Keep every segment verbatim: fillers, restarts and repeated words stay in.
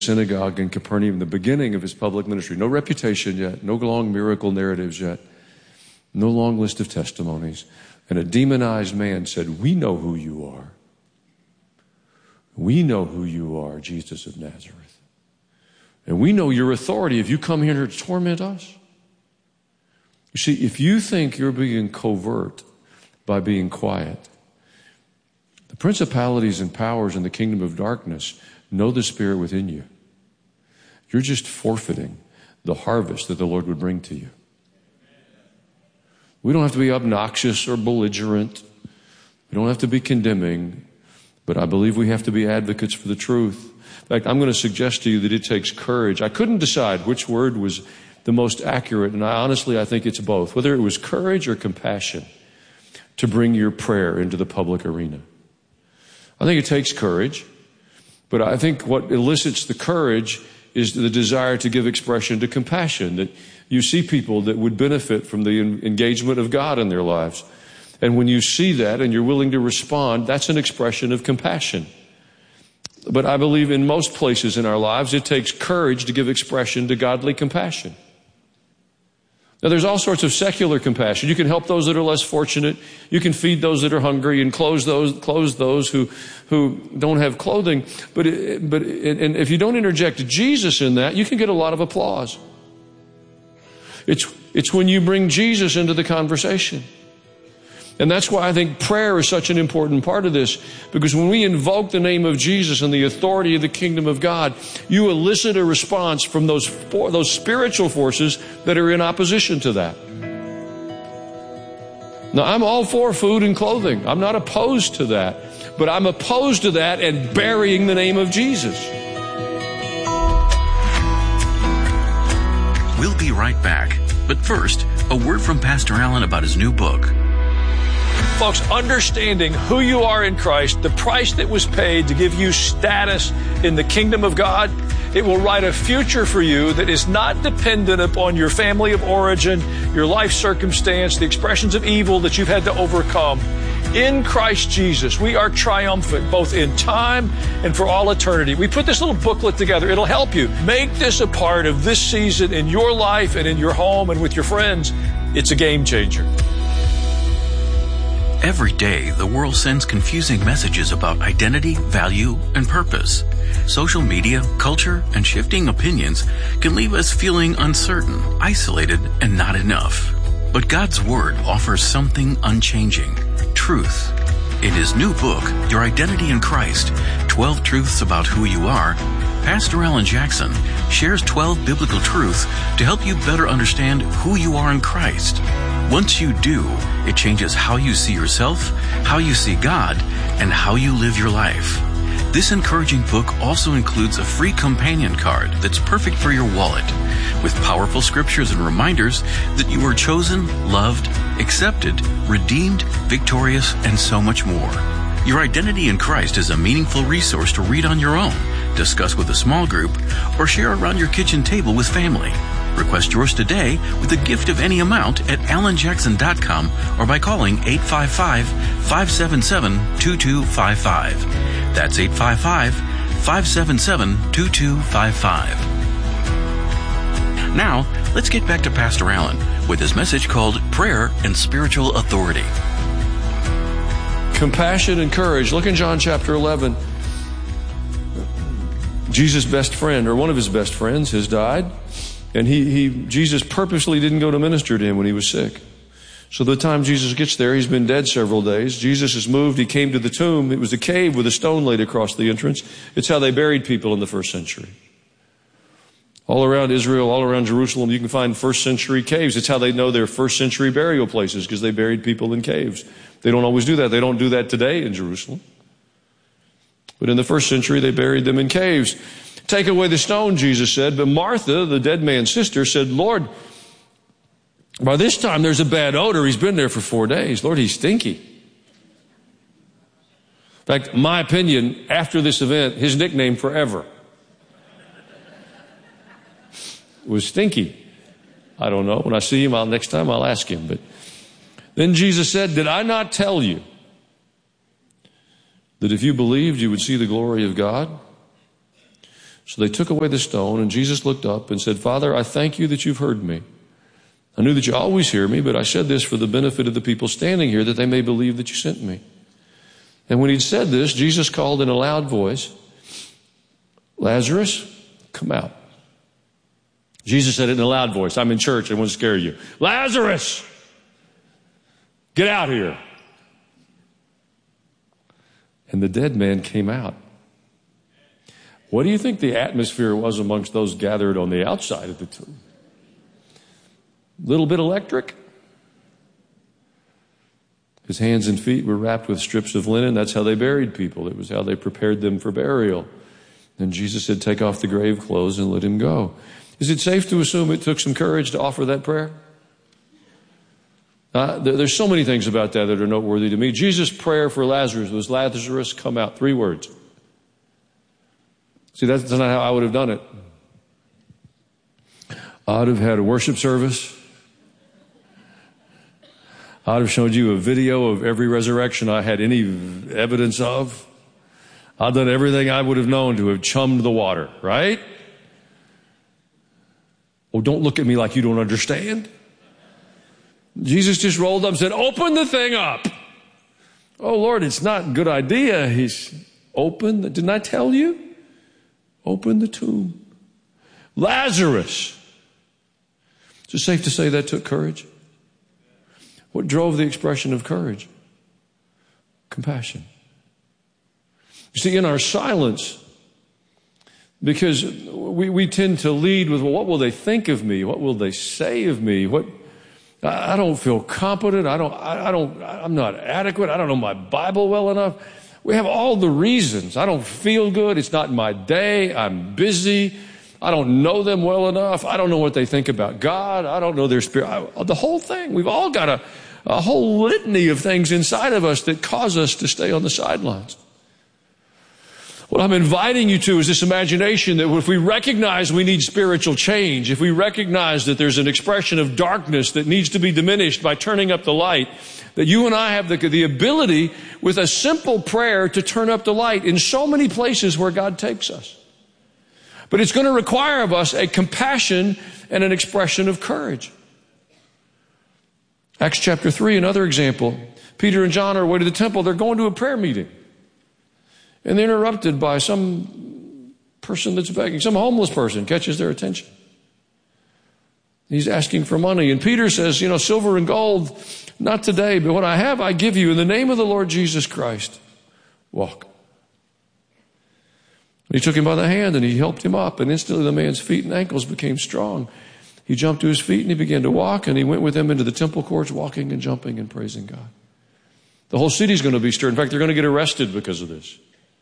synagogue in Capernaum, the beginning of his public ministry. No reputation yet, no long miracle narratives yet, no long list of testimonies. And a demonized man said, "We know who you are. We know who you are, Jesus of Nazareth. And we know your authority if you come here to torment us." You see, if you think you're being covert by being quiet, the principalities and powers in the kingdom of darkness know the Spirit within you. You're just forfeiting the harvest that the Lord would bring to you. We don't have to be obnoxious or belligerent. We don't have to be condemning. But I believe we have to be advocates for the truth. In fact, I'm going to suggest to you that it takes courage. I couldn't decide which word was the most accurate, and I honestly, I think it's both. Whether it was courage or compassion to bring your prayer into the public arena. I think it takes courage, but I think what elicits the courage is the desire to give expression to compassion, that you see people that would benefit from the engagement of God in their lives. And when you see that and you're willing to respond, that's an expression of compassion. But I believe in most places in our lives, it takes courage to give expression to godly compassion. Now, there's all sorts of secular compassion. You can help those that are less fortunate. You can feed those that are hungry and clothe those, clothe those who, who don't have clothing. But, but, and if you don't interject Jesus in that, you can get a lot of applause. It's, it's when you bring Jesus into the conversation. And that's why I think prayer is such an important part of this. Because when we invoke the name of Jesus and the authority of the kingdom of God, you elicit a response from those, for, those spiritual forces that are in opposition to that. Now, I'm all for food and clothing. I'm not opposed to that. But I'm opposed to that and burying the name of Jesus. We'll be right back. But first, a word from Pastor Allen about his new book. Folks, understanding who you are in Christ, the price that was paid to give you status in the kingdom of God, it will write a future for you that is not dependent upon your family of origin, your life circumstance, the expressions of evil that you've had to overcome. In Christ Jesus, we are triumphant both in time and for all eternity. We put this little booklet together. It'll help you. Make this a part of this season in your life and in your home and with your friends. It's a game changer. Every day, the world sends confusing messages about identity, value, and purpose. Social media, culture, and shifting opinions can leave us feeling uncertain, isolated, and not enough. But God's Word offers something unchanging: truth. In his new book, Your Identity in Christ, twelve Truths About Who You Are, Pastor Alan Jackson shares twelve biblical truths to help you better understand who you are in Christ. Once you do, it changes how you see yourself, how you see God, and how you live your life. This encouraging book also includes a free companion card that's perfect for your wallet, with powerful scriptures and reminders that you are chosen, loved, accepted, redeemed, victorious, and so much more. Your Identity in Christ is a meaningful resource to read on your own, discuss with a small group, or share around your kitchen table with family. Request yours today with a gift of any amount at alan jackson dot com or by calling eight five five, five seven seven, two two five five. That's eight five five, five seven seven, two two five five. Now, let's get back to Pastor Allen with his message called Prayer and Spiritual Authority. Compassion and courage. Look in John chapter eleven. Jesus' best friend, or one of his best friends, has died. And he, he, Jesus purposely didn't go to minister to him when he was sick. So the time Jesus gets there, he's been dead several days. Jesus is moved. He came to the tomb. It was a cave with a stone laid across the entrance. It's how they buried people in the first century. All around Israel, all around Jerusalem, you can find first century caves. It's how they know their first century burial places, because they buried people in caves. They don't always do that. They don't do that today in Jerusalem. But in the first century, they buried them in caves. Take away the stone, Jesus said. But Martha, the dead man's sister, said, Lord, by this time there's a bad odor. He's been there for four days. Lord, he's stinky. In fact, my opinion, after this event, his nickname forever was Stinky. I don't know. When I see him, I'll, next time I'll ask him. But then Jesus said, did I not tell you that if you believed, you would see the glory of God? So they took away the stone, and Jesus looked up and said, Father, I thank you that you've heard me. I knew that you always hear me, but I said this for the benefit of the people standing here, that they may believe that you sent me. And when he'd said this, Jesus called in a loud voice, Lazarus, come out. Jesus said it in a loud voice. I'm in church. I won't scare you. Lazarus, get out here. And the dead man came out. What do you think the atmosphere was amongst those gathered on the outside of the tomb? Little bit electric. His hands and feet were wrapped with strips of linen. That's how they buried people. It was how they prepared them for burial. And Jesus said, take off the grave clothes and let him go. Is it safe to assume it took some courage to offer that prayer? Uh, there, there's so many things about that that are noteworthy to me. Jesus' prayer for Lazarus was, Lazarus, come out. Three words. See, that's not how I would have done it. I'd have had a worship service. I'd have showed you a video of every resurrection I had any evidence of. I'd done everything I would have known to have chummed the water, right? Oh, don't look at me like you don't understand. Jesus just rolled up and said, open the thing up. Oh, Lord, it's not a good idea. He's open. Didn't I tell you? Open the tomb. Lazarus. Is it safe to say that took courage? What drove the expression of courage? Compassion. You see, in our silence, because we, we tend to lead with, well, what will they think of me? What will they say of me? What, I, I don't feel competent. I don't, I, I don't, I'm not adequate. I don't know my Bible well enough. We have all the reasons. I don't feel good. It's not my day. I'm busy. I don't know them well enough. I don't know what they think about God. I don't know their spirit. I, the whole thing. We've all got a, a whole litany of things inside of us that cause us to stay on the sidelines. What I'm inviting you to is this imagination that if we recognize we need spiritual change, if we recognize that there's an expression of darkness that needs to be diminished by turning up the light, that you and I have the, the ability with a simple prayer to turn up the light in so many places where God takes us. But it's going to require of us a compassion and an expression of courage. Acts chapter three, another example. Peter and John are away to the temple. They're going to a prayer meeting. And they're interrupted by some person that's begging. Some homeless person catches their attention. He's asking for money. And Peter says, you know, silver and gold, not today, but what I have I give you in the name of the Lord Jesus Christ. Walk. And he took him by the hand and he helped him up. And instantly the man's feet and ankles became strong. He jumped to his feet and he began to walk. And he went with them into the temple courts, walking and jumping and praising God. The whole city's going to be stirred. In fact, they're going to get arrested because of this.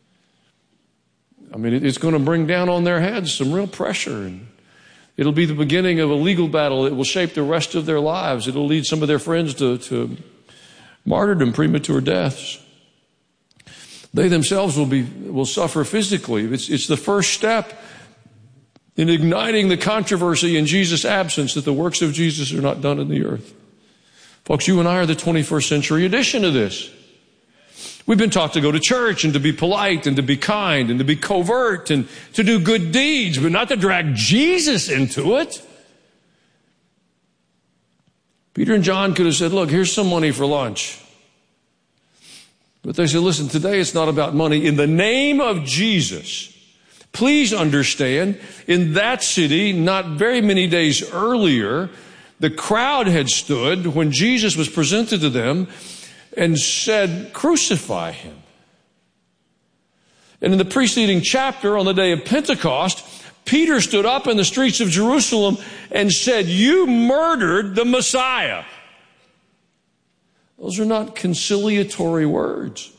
I mean, it's going to bring down on their heads some real pressure. And it'll be the beginning of a legal battle that will shape the rest of their lives. It'll lead some of their friends to, to martyrdom, premature deaths. They themselves will be will suffer physically. It's, it's the first step in igniting the controversy in Jesus' absence that the works of Jesus are not done in the earth. Folks, you and I are the twenty-first century edition of this. We've been taught to go to church and to be polite and to be kind and to be covert and to do good deeds, but not to drag Jesus into it. Peter and John could have said, look, here's some money for lunch. But they said, listen, today it's not about money. In the name of Jesus, please understand, in that city, not very many days earlier, the crowd had stood when Jesus was presented to them and said, crucify him. And in the preceding chapter, on the day of Pentecost, Peter stood up in the streets of Jerusalem and said, you murdered the Messiah. Those are not conciliatory words.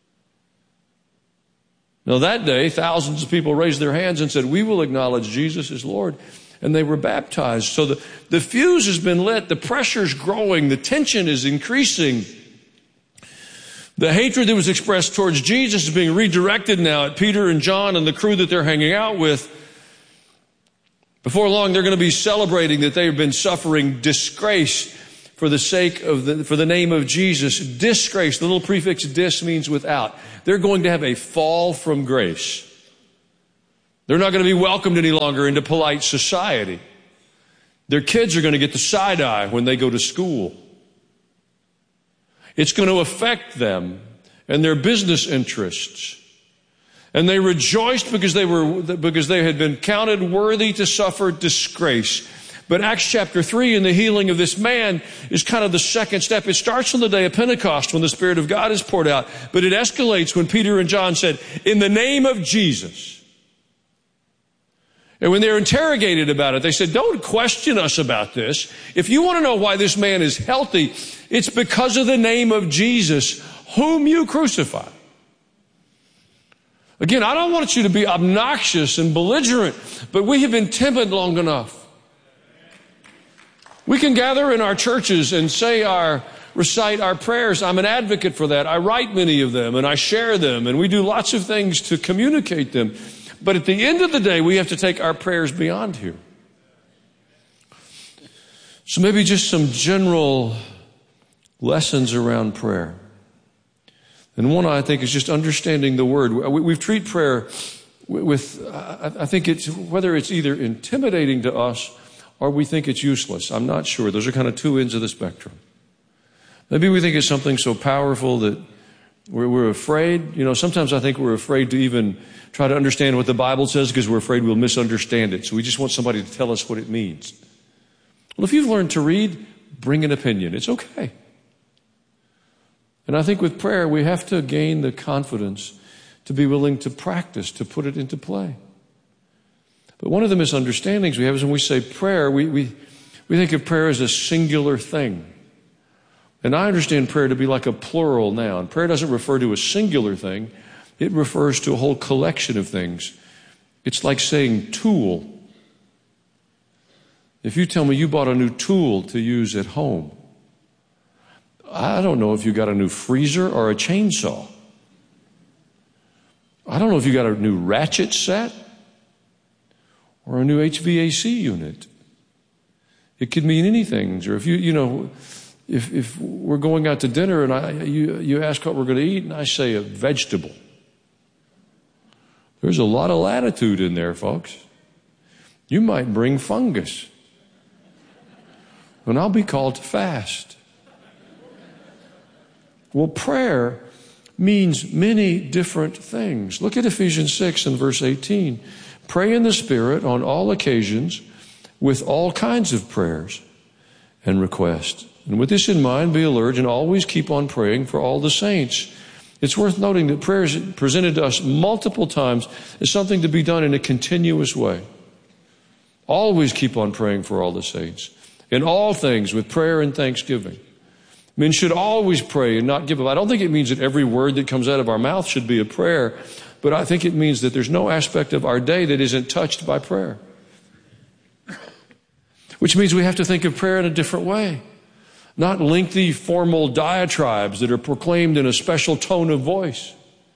Now that day, thousands of people raised their hands and said, we will acknowledge Jesus as Lord. And they were baptized. So the, the fuse has been lit. The pressure's growing. The tension is increasing. The hatred that was expressed towards Jesus is being redirected now at Peter and John and the crew that they're hanging out with. Before long, they're going to be celebrating that they've been suffering disgrace for the sake of the, for the name of Jesus. Disgrace, the little prefix dis means without. They're going to have a fall from grace. They're not going to be welcomed any longer into polite society. Their kids are going to get the side eye when they go to school. It's going to affect them and their business interests. And they rejoiced because they were, because they had been counted worthy to suffer disgrace. But Acts chapter three and the healing of this man is kind of the second step. It starts on the day of Pentecost when the Spirit of God is poured out. But it escalates when Peter and John said, in the name of Jesus. And when they're interrogated about it, they said, don't question us about this. If you want to know why this man is healthy, it's because of the name of Jesus, whom you crucified. Again, I don't want you to be obnoxious and belligerent, but we have been timid long enough. We can gather in our churches and say our, recite our prayers. I'm an advocate for that. I write many of them and I share them and we do lots of things to communicate them. But at the end of the day, we have to take our prayers beyond here. So maybe just some general lessons around prayer. And one, I think, is just understanding the word. We, we treat prayer with, I think it's, whether it's either intimidating to us or we think it's useless. I'm not sure. Those are kind of two ends of the spectrum. Maybe we think it's something so powerful that we're, we're afraid. You know, sometimes I think we're afraid to even try to understand what the Bible says because we're afraid we'll misunderstand it. So we just want somebody to tell us what it means. Well, if you've learned to read, bring an opinion. It's okay. And I think with prayer, we have to gain the confidence to be willing to practice, to put it into play. But one of the misunderstandings we have is when we say prayer, we, we, we think of prayer as a singular thing. And I understand prayer to be like a plural noun. Prayer doesn't refer to a singular thing. It refers to a whole collection of things. It's like saying tool. If you tell me you bought a new tool to use at home, I don't know if you got a new freezer or a chainsaw. I don't know if you got a new ratchet set or a new H V A C unit. It could mean anything. Or if you, you know, if, if we're going out to dinner and I, you, you ask what we're going to eat and I say a vegetable. There's a lot of latitude in there, folks. You might bring fungus. And I'll be called to fast. Well, prayer means many different things. Look at Ephesians six and verse eighteen. Pray in the Spirit on all occasions with all kinds of prayers and requests. And with this in mind, be alert and always keep on praying for all the saints. It's worth noting that prayer is presented to us multiple times as something to be done in a continuous way. Always keep on praying for all the saints. In all things with prayer and thanksgiving. Men should always pray and not give up. I don't think it means that every word that comes out of our mouth should be a prayer, but I think it means that there's no aspect of our day that isn't touched by prayer. Which means we have to think of prayer in a different way. Not lengthy, formal diatribes that are proclaimed in a special tone of voice.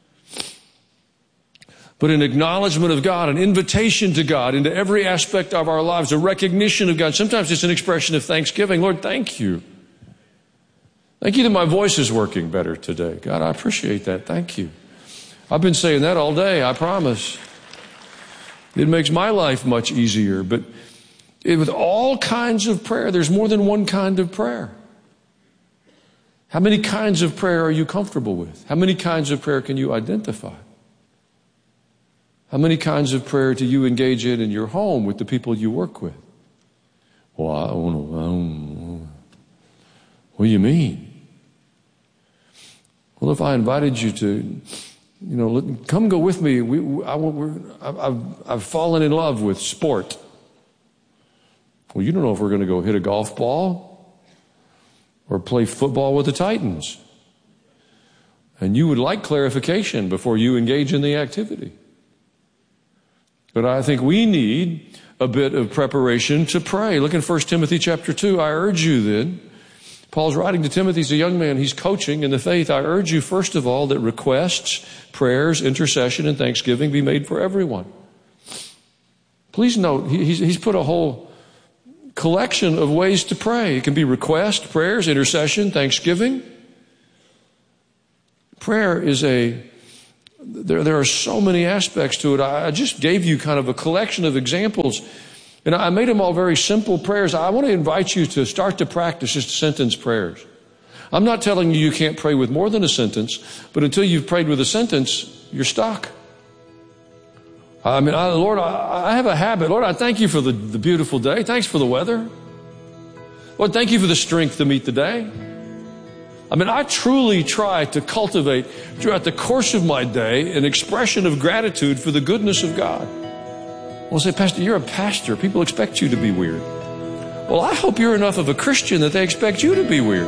But an acknowledgement of God, an invitation to God into every aspect of our lives, a recognition of God. Sometimes it's an expression of thanksgiving. Lord, thank you. Thank you that my voice is working better today. God, I appreciate that. Thank you. I've been saying that all day, I promise. It makes my life much easier. But it, with all kinds of prayer, there's more than one kind of prayer. How many kinds of prayer are you comfortable with? How many kinds of prayer can you identify? How many kinds of prayer do you engage in in your home with the people you work with? Well, I don't know. I don't know. What do you mean? Well, if I invited you to, you know, come go with me. We, I, we're, I've, I've fallen in love with sport. Well, you don't know if we're going to go hit a golf ball or play football with the Titans. And you would like clarification before you engage in the activity. But I think we need a bit of preparation to pray. Look in First Timothy chapter two. I urge you then, Paul's writing to Timothy, he's a young man, he's coaching in the faith. I urge you, first of all, that requests, prayers, intercession, and thanksgiving be made for everyone. Please note, he's, he's put a whole collection of ways to pray. It can be request, prayers, intercession, thanksgiving. Prayer is a, There, there are so many aspects to it. I, I just gave you kind of a collection of examples, and I made them all very simple prayers. I want to invite you to start to practice just sentence prayers. I'm not telling you you can't pray with more than a sentence, but until you've prayed with a sentence, you're stuck. I mean, I, Lord, I, I have a habit. Lord, I thank you for the, the beautiful day. Thanks for the weather. Lord, thank you for the strength to meet the day. I mean, I truly try to cultivate throughout the course of my day an expression of gratitude for the goodness of God. Well, say, Pastor, you're a pastor. People expect you to be weird. Well, I hope you're enough of a Christian that they expect you to be weird.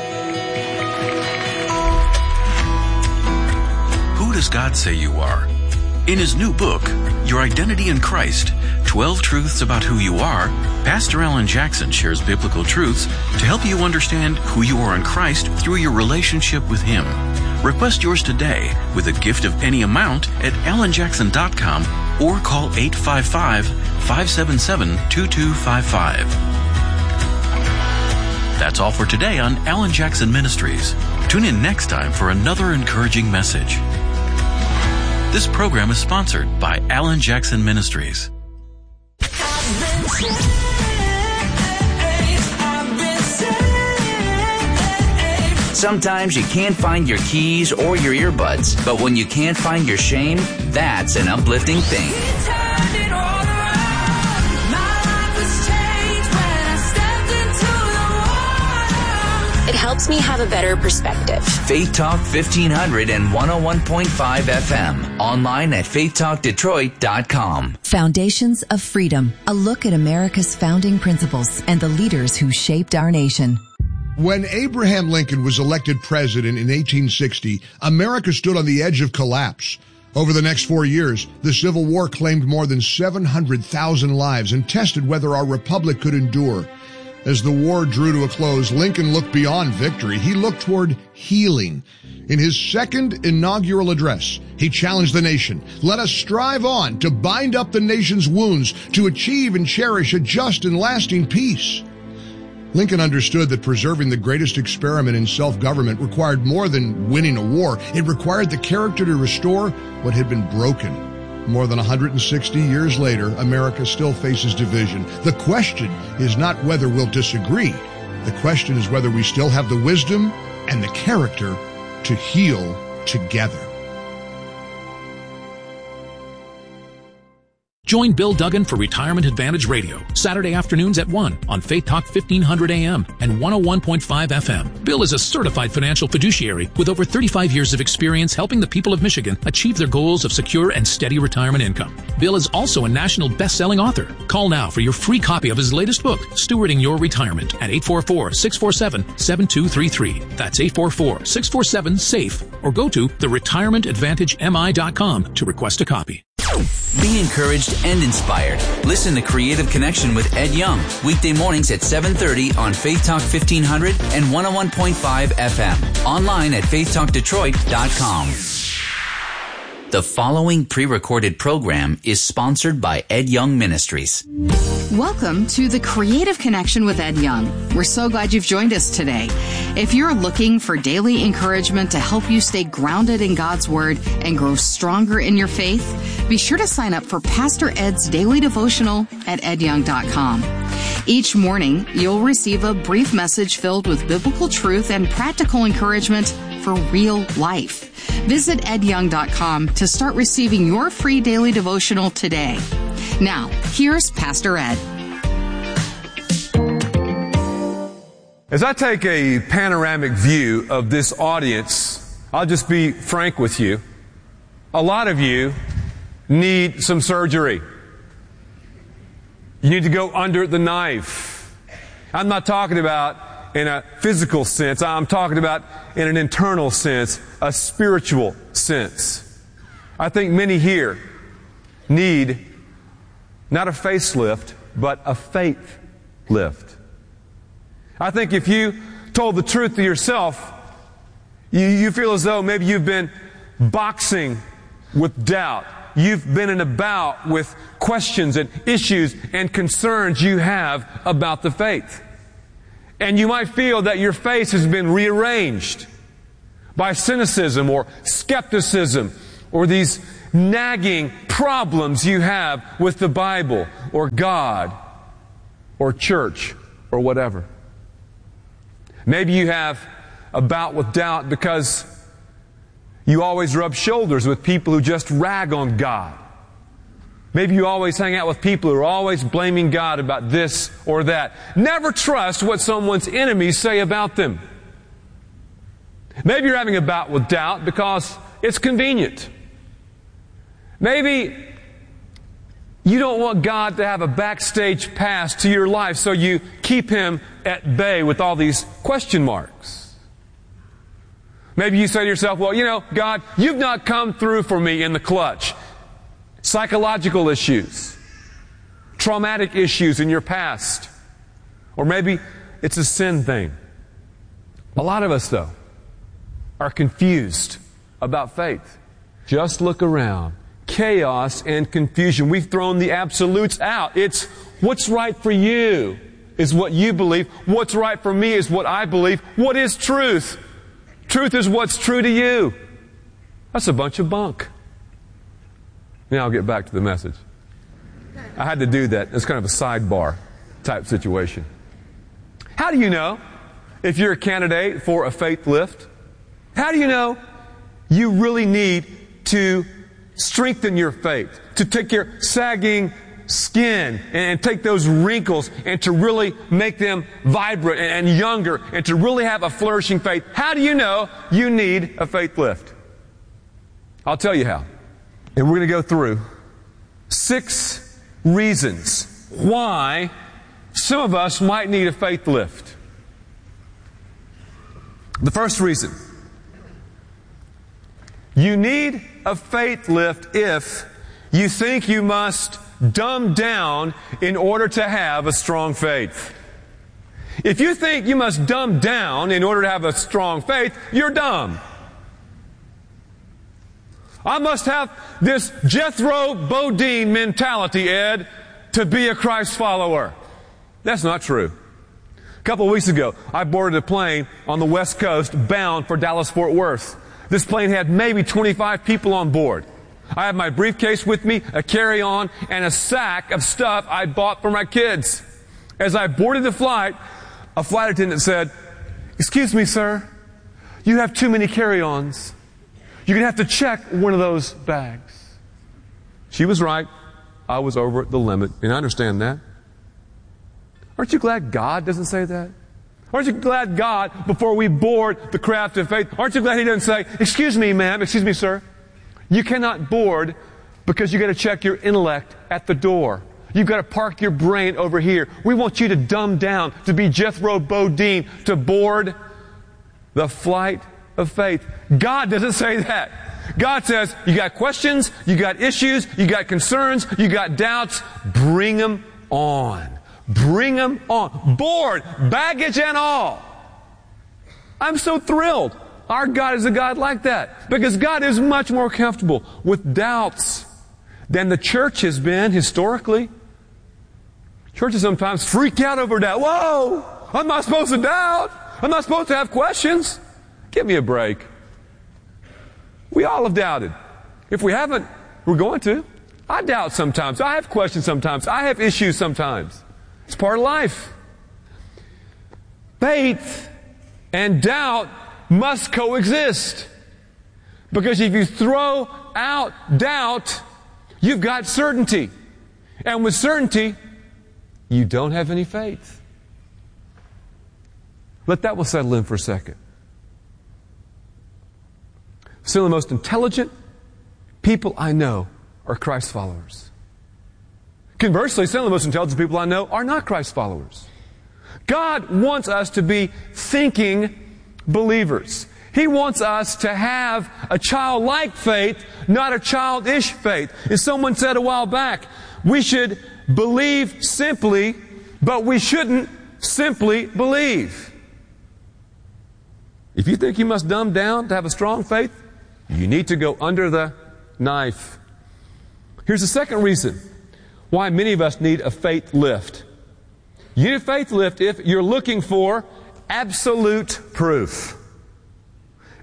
Who does God say you are? In his new book, Your Identity in Christ, twelve Truths About Who You Are, Pastor Alan Jackson shares biblical truths to help you understand who you are in Christ through your relationship with him. Request yours today with a gift of any amount at alan jackson dot com or call eight five five, five seven seven, two two five five. That's all for today on Alan Jackson Ministries. Tune in next time for another encouraging message. This program is sponsored by Alan Jackson Ministries. Sometimes you can't find your keys or your earbuds, but when you can't find your shame, that's an uplifting thing. It helps me have a better perspective. Faith Talk fifteen hundred and one oh one point five F M. Online at faith talk detroit dot com. Foundations of Freedom. A look at America's founding principles and the leaders who shaped our nation. When Abraham Lincoln was elected president in eighteen sixty, America stood on the edge of collapse. Over the next four years, the Civil War claimed more than seven hundred thousand lives and tested whether our republic could endure. As the war drew to a close, Lincoln looked beyond victory. He looked toward healing. In his second inaugural address, he challenged the nation. Let us strive on to bind up the nation's wounds, to achieve and cherish a just and lasting peace. Lincoln understood that preserving the greatest experiment in self-government required more than winning a war. It required the character to restore what had been broken. More than one hundred sixty years later, America still faces division. The question is not whether we'll disagree. The question is whether we still have the wisdom and the character to heal together. Join Bill Duggan for Retirement Advantage Radio, Saturday afternoons at one on Faith Talk fifteen hundred A M and one oh one point five F M. Bill is a certified financial fiduciary with over thirty-five years of experience helping the people of Michigan achieve their goals of secure and steady retirement income. Bill is also a national best-selling author. Call now for your free copy of his latest book, Stewarding Your Retirement, at eight four four, six four seven, seven two three three. That's eight four four, six four seven, SAFE, or go to the retirement advantage M I dot com to request a copy. Be encouraged and inspired. Listen to Creative Connection with Ed Young, weekday mornings at seven thirty on Faith Talk fifteen hundred and one oh one point five F M. Online at faith talk detroit dot com. The following pre-recorded program is sponsored by Ed Young Ministries. Welcome to the Creative Connection with Ed Young. We're so glad you've joined us today. If you're looking for daily encouragement to help you stay grounded in God's Word and grow stronger in your faith, be sure to sign up for Pastor Ed's daily devotional at ed young dot com. Each morning, you'll receive a brief message filled with biblical truth and practical encouragement for real life. Visit ed young dot com to start receiving your free daily devotional today. Now, here's Pastor Ed. As I take a panoramic view of this audience, I'll just be frank with you. A lot of you need some surgery. You need to go under the knife. I'm not talking about in a physical sense. I'm talking about in an internal sense, a spiritual sense. I think many here need not a facelift, but a faith lift. I think if you told the truth to yourself, you, you feel as though maybe you've been boxing with doubt. You've been in a bout with questions and issues and concerns you have about the faith. And you might feel that your face has been rearranged by cynicism or skepticism or these nagging problems you have with the Bible or God or church or whatever. Maybe you have a bout with doubt because you always rub shoulders with people who just rag on God. Maybe you always hang out with people who are always blaming God about this or that. Never trust what someone's enemies say about them. Maybe you're having a bout with doubt because it's convenient. Maybe you don't want God to have a backstage pass to your life, so you keep Him at bay with all these question marks. Maybe you say to yourself, well, you know, God, you've not come through for me in the clutch. Psychological issues, traumatic issues in your past. Or maybe it's a sin thing. A lot of us, though, are confused about faith. Just look around. Chaos and confusion. We've thrown the absolutes out. It's what's right for you is what you believe. What's right for me is what I believe. What is truth? Truth is what's true to you. That's a bunch of bunk. Now I'll get back to the message. I had to do that. It's kind of a sidebar type situation. How do you know if you're a candidate for a faith lift? How do you know you really need to strengthen your faith, to take your sagging skin and take those wrinkles and to really make them vibrant and younger and to really have a flourishing faith? How do you know you need a faith lift? I'll tell you how. And we're going to go through six reasons why some of us might need a faith lift. The first reason. You need a faith lift if you think you must dumb down in order to have a strong faith. If you think you must dumb down in order to have a strong faith, you're dumb. I must have this Jethro Bodine mentality, Ed, to be a Christ follower. That's not true. A couple of weeks ago, I boarded a plane on the West Coast bound for Dallas-Fort Worth. This plane had maybe twenty-five people on board. I had my briefcase with me, a carry-on, and a sack of stuff I bought for my kids. As I boarded the flight, a flight attendant said, "Excuse me, sir, you have too many carry-ons. You're going to have to check one of those bags." She was right. I was over the limit, and I understand that. Aren't you glad God doesn't say that? Aren't you glad God, before we board the craft of faith, aren't you glad He doesn't say, "Excuse me, ma'am, excuse me, sir, you cannot board because you got to check your intellect at the door. You've got to park your brain over here. We want you to dumb down, to be Jethro Bodine, to board the flight of faith." God doesn't say that. God says, you got questions, you got issues, you got concerns, you got doubts, bring them on. Bring them on. Board, baggage and all. I'm so thrilled. Our God is a God like that. Because God is much more comfortable with doubts than the church has been historically. Churches sometimes freak out over doubt. Whoa! I'm not supposed to doubt. I'm not supposed to have questions. Give me a break. We all have doubted. If we haven't, we're going to. I doubt sometimes. I have questions sometimes. I have issues sometimes. It's part of life. Faith and doubt must coexist. Because if you throw out doubt, you've got certainty. And with certainty, you don't have any faith. Let that one settle in for a second. Some of the most intelligent people I know are Christ followers. Conversely, some of the most intelligent people I know are not Christ followers. God wants us to be thinking believers. He wants us to have a childlike faith, not a childish faith. As someone said a while back, we should believe simply, but we shouldn't simply believe. If you think you must dumb down to have a strong faith, you need to go under the knife. Here's the second reason why many of us need a faith lift. You need a faith lift if you're looking for absolute proof.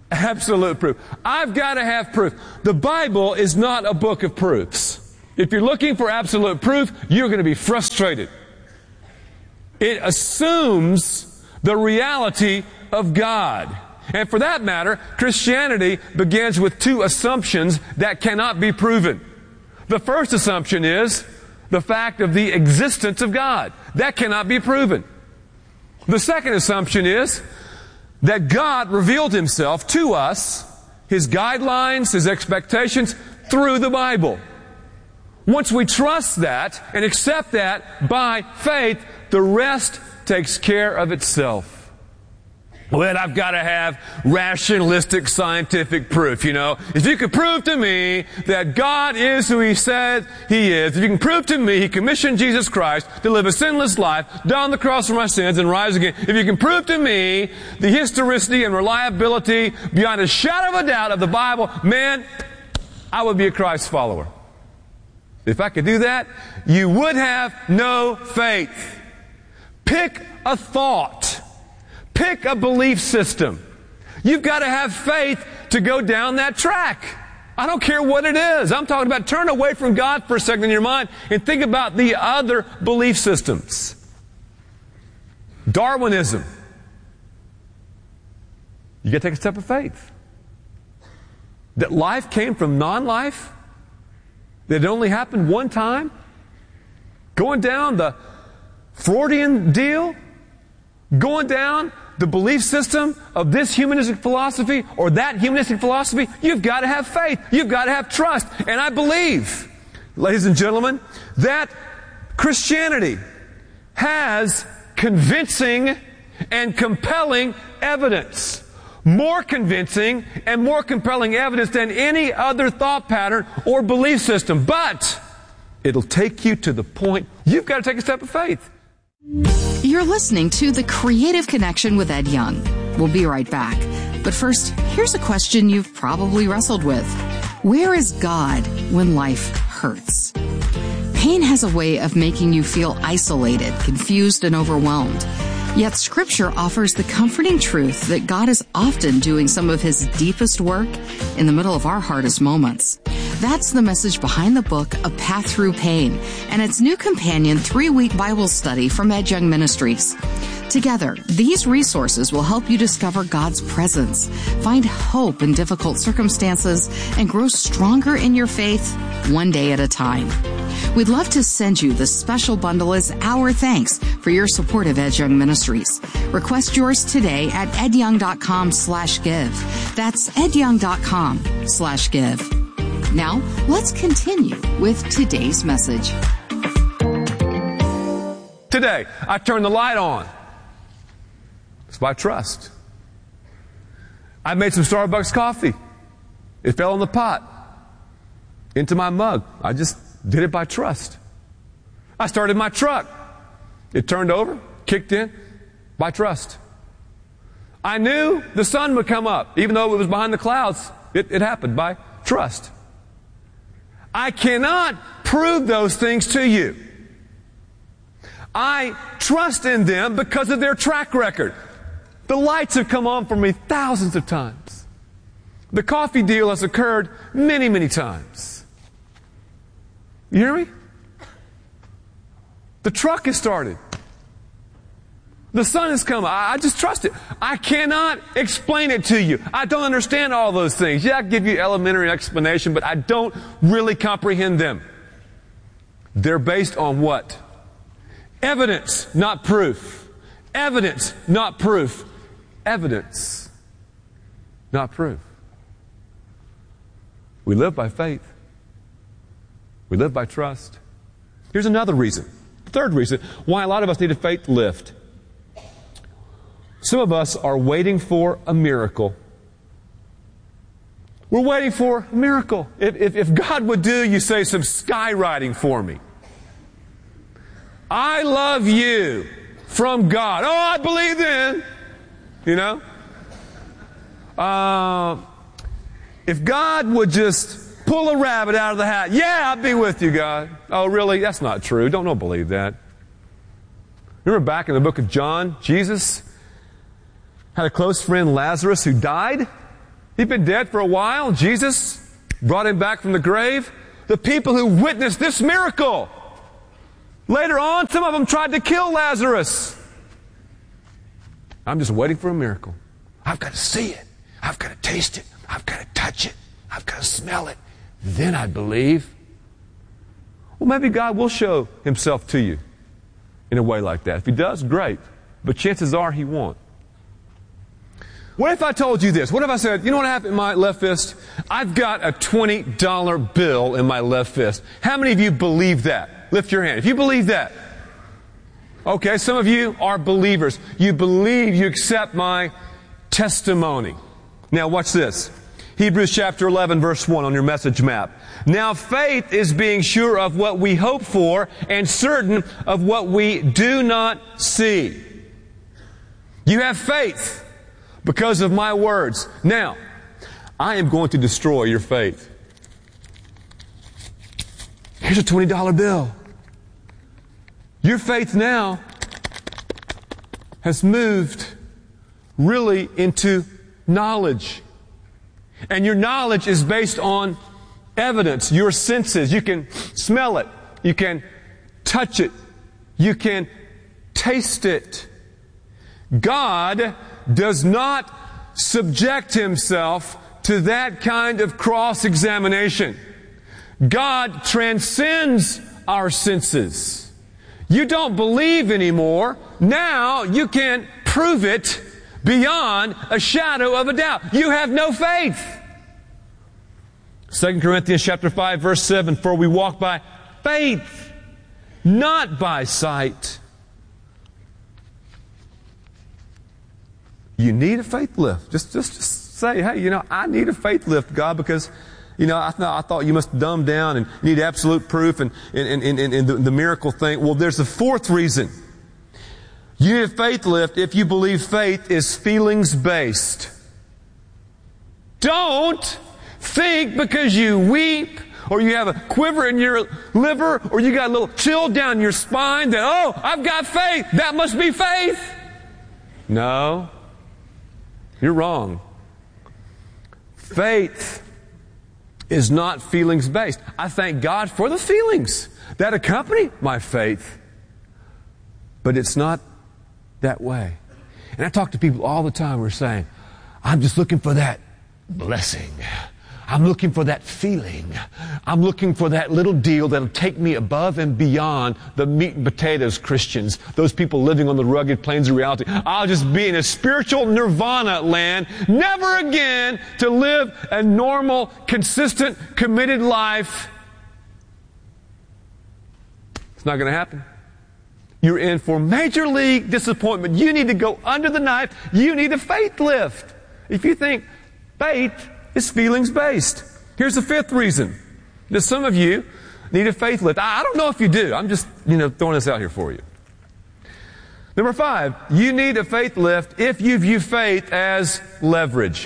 Absolute proof. I've got to have proof. The Bible is not a book of proofs. If you're looking for absolute proof, you're going to be frustrated. It assumes the reality of God. And for that matter, Christianity begins with two assumptions that cannot be proven. The first assumption is the fact of the existence of God. That cannot be proven. The second assumption is that God revealed Himself to us, His guidelines, His expectations, through the Bible. Once we trust that and accept that by faith, the rest takes care of itself. Well, I've got to have rationalistic scientific proof, you know. If you could prove to me that God is who He said He is, if you can prove to me He commissioned Jesus Christ to live a sinless life, die on the cross for my sins, and rise again, if you can prove to me the historicity and reliability beyond a shadow of a doubt of the Bible, man, I would be a Christ follower. If I could do that, you would have no faith. Pick a thought. Pick a belief system. You've got to have faith to go down that track. I don't care what it is. I'm talking about turn away from God for a second in your mind and think about the other belief systems. Darwinism. You got to take a step of faith. That life came from non-life. That it only happened one time. Going down the Freudian deal. Going down the belief system of this humanistic philosophy or that humanistic philosophy, you've got to have faith. You've got to have trust. And I believe, ladies and gentlemen, that Christianity has convincing and compelling evidence. More convincing and more compelling evidence than any other thought pattern or belief system. But it'll take you to the point you've got to take a step of faith. You're listening to The Creative Connection with Ed Young. We'll be right back. But first, here's a question you've probably wrestled with. Where is God when life hurts? Pain has a way of making you feel isolated, confused, and overwhelmed. Yet Scripture offers the comforting truth that God is often doing some of His deepest work in the middle of our hardest moments. That's the message behind the book, A Path Through Pain, and its new companion three-week Bible study from Ed Young Ministries. Together, these resources will help you discover God's presence, find hope in difficult circumstances, and grow stronger in your faith one day at a time. We'd love to send you this special bundle as our thanks for your support of Ed Young Ministries. Request yours today at edyoung.com slash give. That's edyoung.com slash give. Now, let's continue with today's message. Today, I turned the light on. It's by trust. I made some Starbucks coffee. It fell in the pot, into my mug. I just did it by trust. I started my truck. It turned over, kicked in, by trust. I knew the sun would come up. Even though it was behind the clouds, it, it happened by trust. I cannot prove those things to you. I trust in them because of their track record. The lights have come on for me thousands of times. The coffee deal has occurred many, many times. You hear me? The truck has started. The sun has come. I, I just trust it. I cannot explain it to you. I don't understand all those things. Yeah, I give you elementary explanation, but I don't really comprehend them. They're based on what? Evidence, not proof. Evidence, not proof. Evidence, not proof. We live by faith. We live by trust. Here's another reason. The third reason why a lot of us need a faith lift. Some of us are waiting for a miracle. We're waiting for a miracle. If, if, if God would do, you say, some skywriting for me. I love you from God. Oh, I believe then. You know? Uh, if God would just pull a rabbit out of the hat, yeah, I'd be with you, God. Oh, really? That's not true. Don't, don't believe that. Remember back in the book of John, Jesus had a close friend, Lazarus, who died. He'd been dead for a while. Jesus brought him back from the grave. The people who witnessed this miracle. Later on, some of them tried to kill Lazarus. I'm just waiting for a miracle. I've got to see it. I've got to taste it. I've got to touch it. I've got to smell it. Then I believe. Well, maybe God will show himself to you in a way like that. If he does, great. But chances are he won't. What if I told you this? What if I said, you know what happened in my left fist? I've got a twenty dollar bill in my left fist. How many of you believe that? Lift your hand. If you believe that. Okay, some of you are believers. You believe, you accept my testimony. Now watch this. Hebrews chapter eleven verse one on your message map. Now faith is being sure of what we hope for and certain of what we do not see. You have faith because of my words. Now, I am going to destroy your faith. Here's a twenty dollar bill. Your faith now has moved really into knowledge. And your knowledge is based on evidence, your senses. You can smell it. You can touch it. You can taste it. God does not subject himself to that kind of cross-examination. God transcends our senses. You don't believe anymore. Now you can prove it beyond a shadow of a doubt. You have no faith. Second Corinthians chapter five verse seven, for we walk by faith, not by sight. You need a faith lift. Just, just, just say, hey, you know, I need a faith lift, God, because, you know, I, th- I thought you must dumb down and need absolute proof and, and, and, and, and the, the miracle thing. Well, there's a fourth reason. You need a faith lift if you believe faith is feelings based. Don't think because you weep or you have a quiver in your liver or you got a little chill down your spine that, oh, I've got faith. That must be faith. No. You're wrong. Faith is not feelings based. I thank God for the feelings that accompany my faith. But it's not that way. And I talk to people all the time who are saying, I'm just looking for that blessing. I'm looking for that feeling. I'm looking for that little deal that'll take me above and beyond the meat and potatoes Christians, those people living on the rugged plains of reality. I'll just be in a spiritual nirvana land, never again to live a normal, consistent, committed life. It's not going to happen. You're in for major league disappointment. You need to go under the knife. You need a faith lift. If you think faith is feelings based. Here's the fifth reason that some of you need a faith lift. I don't know if you do. I'm just, you know, throwing this out here for you. Number five, you need a faith lift if you view faith as leverage.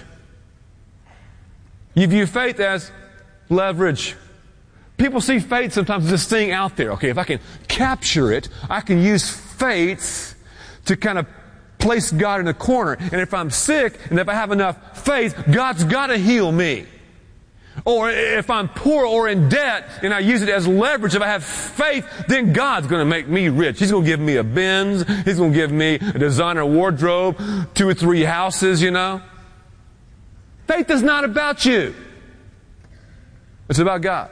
You view faith as leverage. People see faith sometimes as this thing out there. Okay, if I can capture it, I can use faith to kind of place God in a corner. And if I'm sick and if I have enough faith, God's got to heal me. Or if I'm poor or in debt and I use it as leverage, if I have faith, then God's going to make me rich. He's going to give me a Benz. He's going to give me a designer wardrobe, two or three houses, you know. Faith is not about you. It's about God.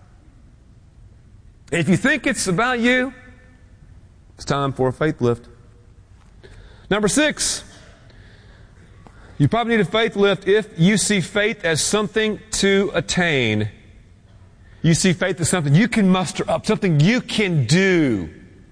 If you think it's about you, it's time for a faith lift. Number six, you probably need a faith lift if you see faith as something to attain. You see faith as something you can muster up, something you can do.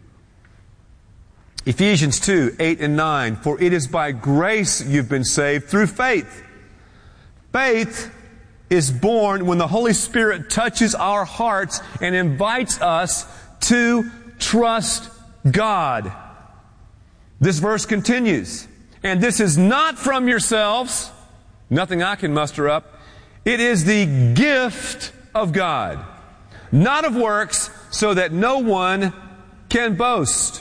Ephesians two, eight and nine, for it is by grace you've been saved through faith. Faith is born when the Holy Spirit touches our hearts and invites us to trust God. This verse continues, and this is not from yourselves, nothing I can muster up. It is the gift of God, not of works, so that no one can boast.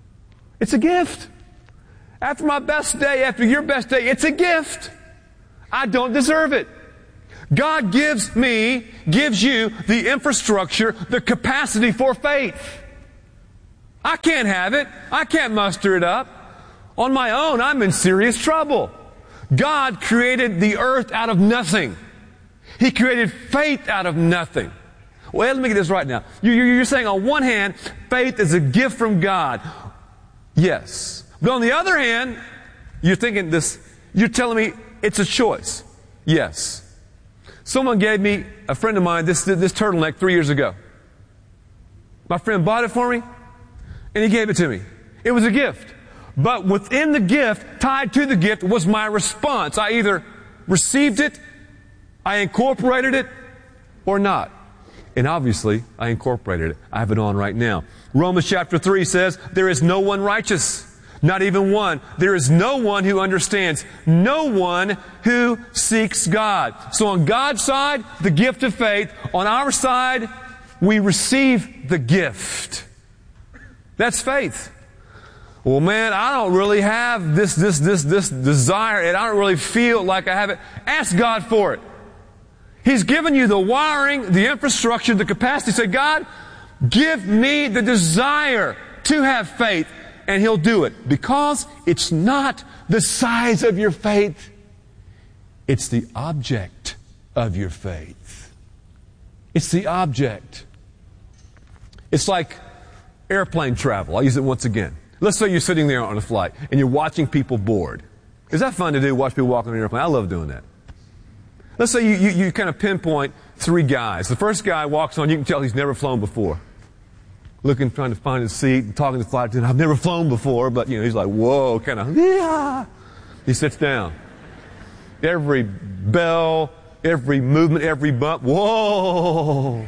It's a gift. After my best day, after your best day, it's a gift. I don't deserve it. God gives me, gives you the infrastructure, the capacity for faith. I can't have it. I can't muster it up. On my own, I'm in serious trouble. God created the earth out of nothing. He created faith out of nothing. Well, let me get this right now. You're saying on one hand, faith is a gift from God. Yes. But on the other hand, you're thinking this, you're telling me it's a choice. Yes. Someone gave me, a friend of mine, this, this turtleneck three years ago. My friend bought it for me, and he gave it to me. It was a gift. But within the gift, tied to the gift, was my response. I either received it, I incorporated it, or not. And obviously, I incorporated it. I have it on right now. Romans chapter three says, there is no one righteous. Not even one. There is no one who understands. No one who seeks God. So on God's side, the gift of faith. On our side, we receive the gift. That's faith. Well, man, I don't really have this, this, this, this desire, and I don't really feel like I have it. Ask God for it. He's given you the wiring, the infrastructure, the capacity. Say, God, give me the desire to have faith, and He'll do it. Because it's not the size of your faith. It's the object of your faith. It's the object. It's like airplane travel. I'll use it once again. Let's say you're sitting there on a flight and you're watching people board. Is that fun to do, watch people walk on an airplane? I love doing that. Let's say you, you, you kind of pinpoint three guys. The first guy walks on, you can tell he's never flown before. Looking, trying to find his seat, talking to the flight attendant. I've never flown before, but you know, he's like, whoa, kind of, yeah. He sits down. Every bell, every movement, every bump, whoa.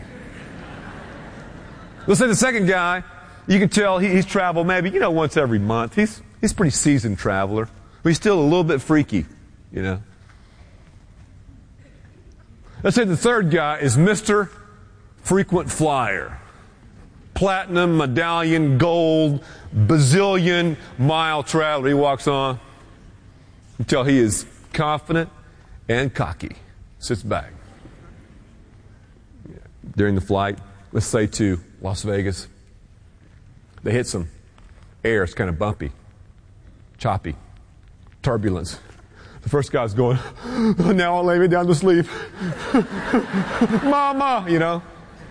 Let's say the second guy, you can tell he, he's traveled maybe, you know, once every month. He's, he's a pretty seasoned traveler. But he's still a little bit freaky, you know. Let's say the third guy is Mister Frequent Flyer. Platinum, medallion, gold, bazillion mile traveler. He walks on. You tell he is confident and cocky. Sits back. During the flight, let's say to Las Vegas, they hit some air. It's kind of bumpy, choppy, turbulence. The first guy's going, now I'll lay me down to sleep. Mama, you know.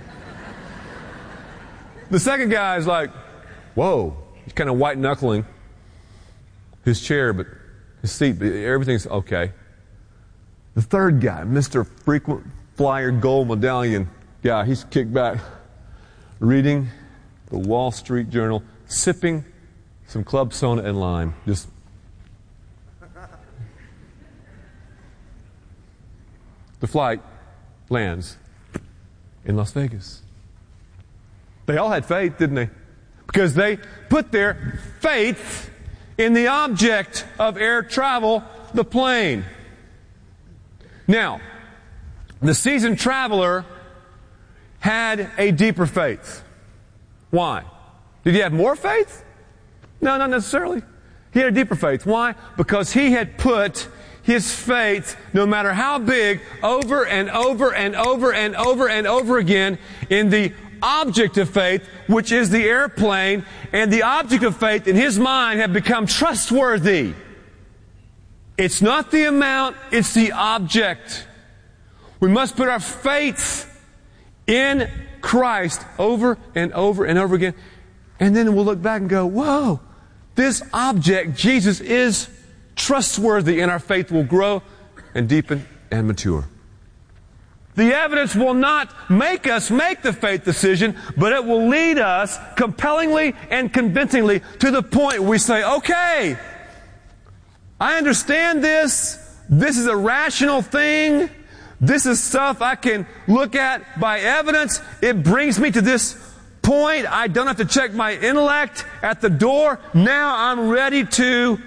The second guy is like, whoa. He's kind of white-knuckling his chair, but his seat, but everything's okay. The third guy, Mister Frequent Flyer Gold Medallion guy, he's kicked back, reading the Wall Street Journal, sipping some club soda and lime. Just the flight lands in Las Vegas. They all had faith, didn't they? Because they put their faith in the object of air travel, the plane. Now, the seasoned traveler had a deeper faith. Why? Did he have more faith? No, not necessarily. He had a deeper faith. Why? Because he had put his faith, no matter how big, over and over and over and over and over again in the object of faith, which is the airplane, and the object of faith in his mind had become trustworthy. It's not the amount, it's the object. We must put our faith in Christ over and over and over again, and then we'll look back and go, whoa, this object, Jesus, is trustworthy, and our faith will grow and deepen and mature. The evidence will not make us make the faith decision, but it will lead us compellingly and convincingly to the point where we say, okay, I understand this. This is a rational thing. This is stuff I can look at by evidence. It brings me to this point. I don't have to check my intellect at the door. Now I'm ready to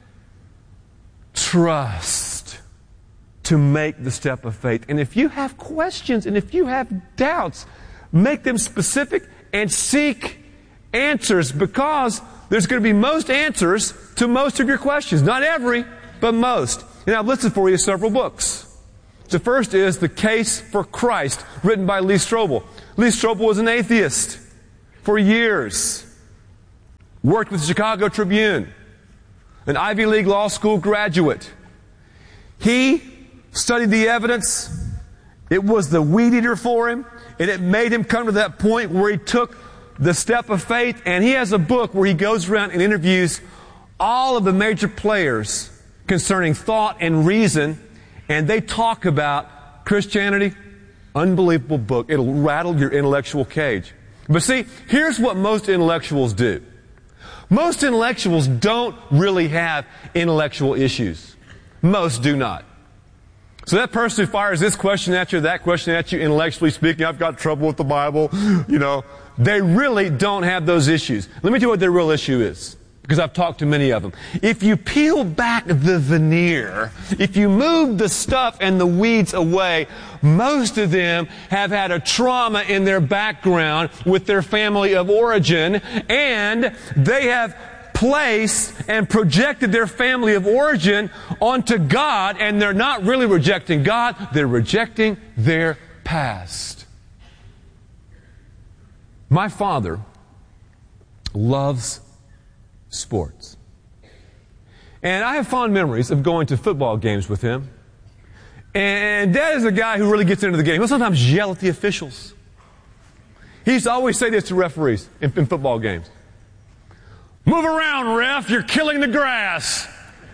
trust, to make the step of faith. And if you have questions and if you have doubts, make them specific and seek answers, because there's going to be most answers to most of your questions. Not every, but most. And I've listed for you several books. The first is The Case for Christ, written by Lee Strobel. Lee Strobel was an atheist for years. Worked with the Chicago Tribune. An Ivy League law school graduate. He studied the evidence. It was the weed eater for him. And it made him come to that point where he took the step of faith. And he has a book where he goes around and interviews all of the major players concerning thought and reason. And they talk about Christianity. Unbelievable book. It'll rattle your intellectual cage. But see, here's what most intellectuals do. Most intellectuals don't really have intellectual issues. Most do not. So that person who fires this question at you, that question at you, intellectually speaking, I've got trouble with the Bible, you know, they really don't have those issues. Let me tell you what their real issue is, because I've talked to many of them. If you peel back the veneer, if you move the stuff and the weeds away, most of them have had a trauma in their background with their family of origin, and they have placed and projected their family of origin onto God, and they're not really rejecting God, they're rejecting their past. My father loves sports. And I have fond memories of going to football games with him. And Dad is a guy who really gets into the game. He'll sometimes yell at the officials. He used to always say this to referees in, in football games. Move around, ref, you're killing the grass.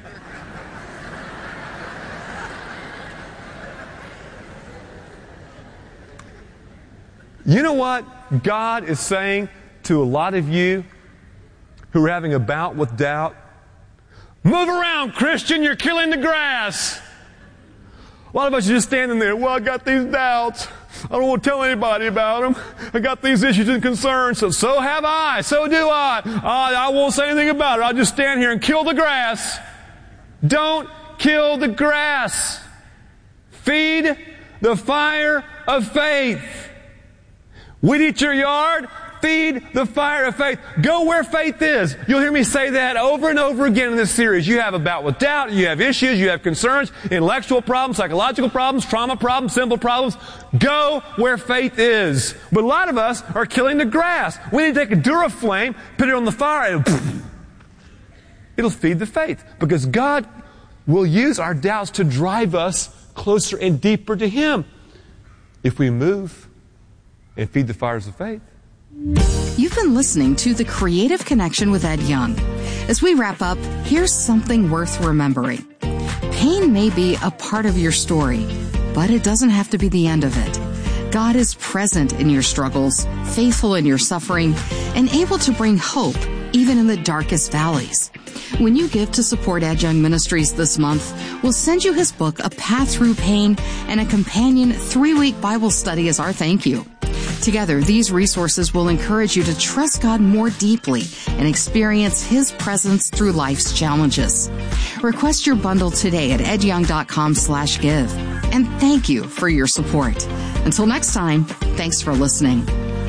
You know what God is saying to a lot of you who are having a bout with doubt? Move around, Christian, you're killing the grass. A lot of us are just standing there, well, I got these doubts. I don't want to tell anybody about them. I got these issues and concerns, so so have I, so do I. I, I won't say anything about it. I'll just stand here and kill the grass. Don't kill the grass. Feed the fire of faith. Weed eat your yard, feed the fire of faith. Go where faith is. You'll hear me say that over and over again in this series. You have a bout with doubt, you have issues, you have concerns, intellectual problems, psychological problems, trauma problems, simple problems. Go where faith is. But a lot of us are killing the grass. We need to take a Duraflame, put it on the fire, and it'll feed the faith. Because God will use our doubts to drive us closer and deeper to Him if we move and feed the fires of faith. You've been listening to The Creative Connection with Ed Young. As we wrap up, here's something worth remembering. Pain may be a part of your story, but it doesn't have to be the end of it. God is present in your struggles, faithful in your suffering, and able to bring hope even in the darkest valleys. When you give to support Ed Young Ministries this month, we'll send you his book, A Path Through Pain, and a companion three-week Bible study as our thank you. Together, these resources will encourage you to trust God more deeply and experience His presence through life's challenges. Request your bundle today at edyoung.com slash give. And thank you for your support. Until next time, thanks for listening.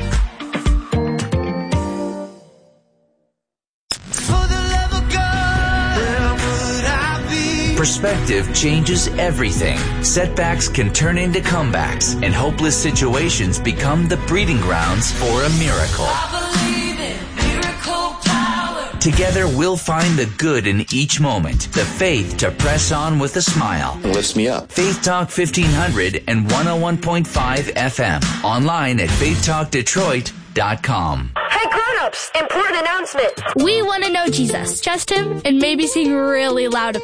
Perspective changes everything. Setbacks can turn into comebacks, and hopeless situations become the breeding grounds for a miracle. I believe in miracle power. Together, we'll find the good in each moment, the faith to press on with a smile. It lifts me up. Faith Talk fifteen hundred and one oh one point five F M. Online at faith talk detroit dot com. Hey, grown-ups! Important announcement. We want to know Jesus. Trust Him and maybe sing really loud about it.